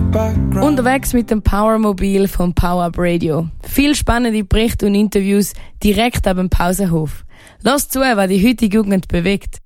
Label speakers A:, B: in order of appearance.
A: Unterwegs mit dem Powermobil vom Power Up Radio. Viel spannende Berichte und Interviews direkt ab dem Pausenhof. Lass zu, was die heutige Jugend bewegt.